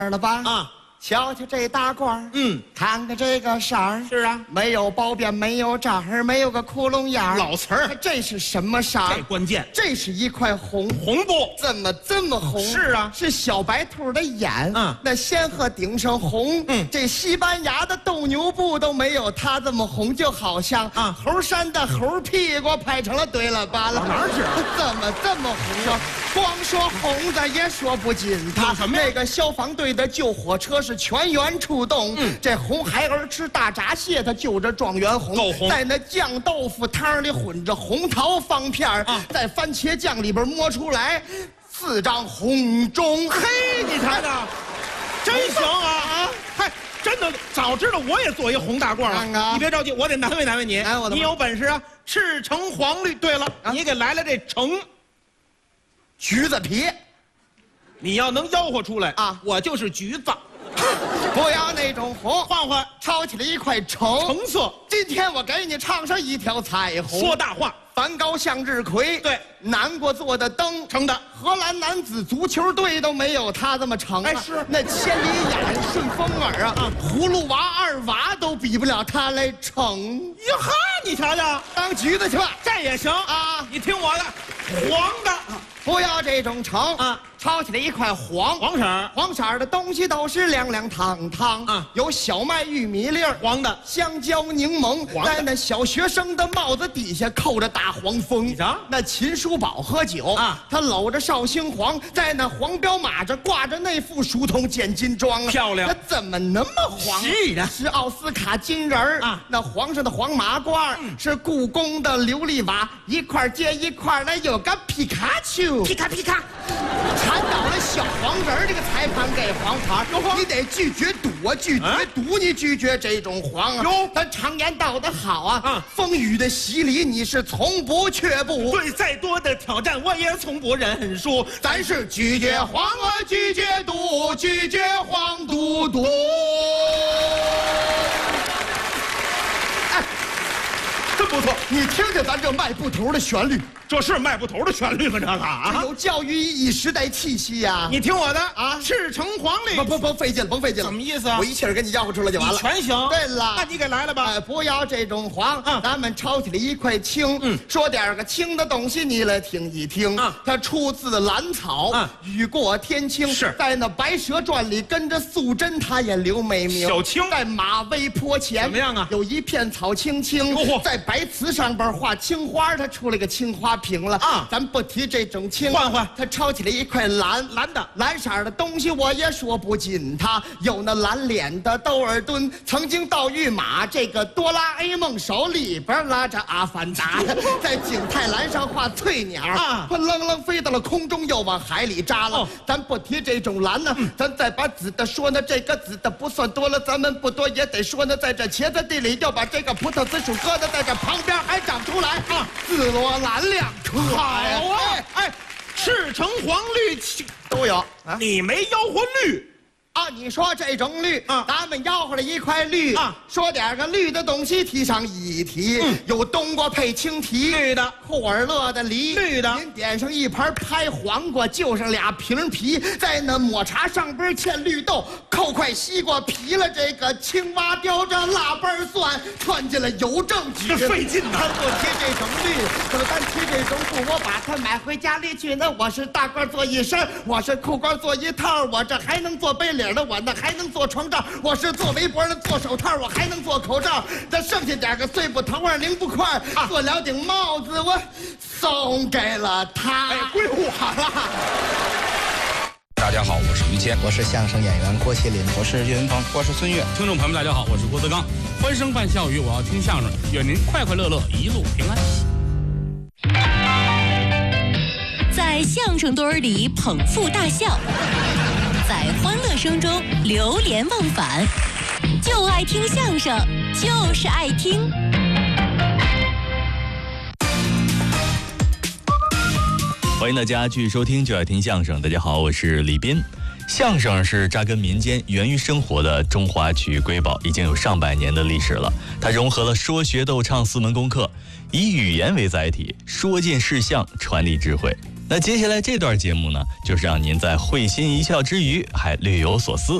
了吧？ 啊， 瞧瞧这大褂，看看这个色儿， 是啊， 没有包边，没有褶儿，没有个窟窿眼儿。 老词儿， 这是什么色儿？ 这关键， 这是一块红， 红布， 怎么这么红？ 是啊， 是小白兔的眼，那仙鹤顶上红，这西班牙的斗牛布都没有它这么红，就好像猴山的猴屁股拍成了对了吧了。 哪儿是？ 怎么这么红啊？光说红的也说不尽它。 什么呀？ 那个消防队的救火车是全员出动，这红孩儿吃大闸蟹，他就着状元红， 够红。 在那酱豆腐汤里混着红桃方片儿，在番茄酱里边摸出来4张红中。 嘿，你看看，真行啊！嗨，真的，早知道我也做一红大褂了。你别着急，我得难为难为你。你有本事啊，赤橙黄绿。对了，你给来了这橙， 橘子皮。 你要能吆喝出来啊， 我就是橘子。 不要那种红， 换换， 抄起了一块橙色。 今天我给你唱上一条彩虹。 说大话， 梵高向日葵， 对， 南国做的灯成的。 荷兰男子足球队都没有他这么成啊！ 是那千里眼、顺风耳啊，葫芦娃、二娃都比不了他来成。 哟哈，你瞧瞧， 当橘子去吧， 这也行啊！你听我的，黄的。 不要这种橙啊，抄起来一块黄色的东西都是亮亮堂堂啊，有小麦、玉米粒儿， 黄的； 香蕉、柠檬，在那小学生的帽子底下扣着大黄蜂。 你瞧， 那秦叔宝喝酒啊，他搂着绍兴黄，在那黄标马这挂着那副书童见金装啊， 漂亮。 那怎么那么黄？ 是的， 是奥斯卡金人儿啊，那皇上的黄马褂是故宫的琉璃瓦，一块接一块，那有个皮卡丘。 皮卡皮卡， 缠到了小黄人儿，这个裁判给黄牌，你得拒绝赌啊，拒绝赌，你拒绝这种黄啊。哟，咱常言道得好啊，风雨的洗礼你是从不却步， 对再多的挑战我也从不认输。 咱是拒绝黄啊，拒绝赌，拒绝黄赌毒。真不错，你听听咱这迈步头的旋律， 这是迈步头的旋律吗？这个啊， 有教育意义、时代气息呀！ 你听我的啊，赤橙黄绿。 甭费劲了，甭费劲了。 什么意思啊？ 我一气儿给你吆喝出来就完了。 全行。 对了， 那你给来了吧？ 不要这种黄，咱们抄起来一块青，说点个青的东西，你来听一听。它出自兰草，雨过天青。 是在那《白蛇传》里跟着素贞，她也留美名。 小青在马嵬坡前怎么样啊？ 有一片草青青，在白瓷上边画青花，它出了个青花瓶了啊！咱不提这种青， 换换， 它抄起来一块蓝色的东西，我也说不尽它。有那蓝脸的窦尔敦，曾经盗御马，这个哆啦 A 梦手里边拉着阿凡达，在景泰蓝上画翠鸟啊，它愣愣飞到了空中，又往海里扎了。咱不提这种蓝呢，咱再把紫的说呢，这个紫的不算多了，咱们不多也得说呢，在这茄子地里又把这个葡萄紫薯疙瘩在这旁边还长出来啊，紫罗兰两颗。 好啊，哎，赤橙黄绿都有啊， 你没吆喝绿。 啊，你说这种绿啊，咱们吆喝了一块绿啊，说点个绿的东西，提上一提，有冬瓜配青提， 绿的； 库尔勒的梨， 绿的。 您点上一盘拍黄瓜，就上2瓶皮，在那抹茶上边嵌绿豆，扣块西瓜皮了，这个青蛙叼着腊瓣蒜，串进了邮政局。 这费劲呐！ 咱不提这种绿，咱提这种布，我把它买回家里去。那我是大褂做一身，我是裤褂做一套，我这还能做背领。我那还能做床罩，我是做围脖的，做手套，我还能做口罩。再剩下点个碎布头啊、零布块，做了顶帽子，我送给了他。 哎，归我了。 大家好，我是于谦， 我是相声演员郭麒麟， 我是岳云鹏， 我是孙越。 听众朋友们，大家好，我是郭德纲。欢声伴笑语，我要听相声，愿您快快乐乐，一路平安。 在相声堆里捧腹大笑，在欢乐声中流连忘返，就爱听相声，就是爱听。 欢迎大家继续收听就爱听相声。大家好，我是李斌。相声是扎根民间、源于生活的中华曲艺瑰宝，已经有上百年的历史了。它融合了说学逗唱4门功课，以语言为载体，说尽事项，传递智慧。 那接下来这段节目呢，就是让您在会心一笑之余，还略有所思。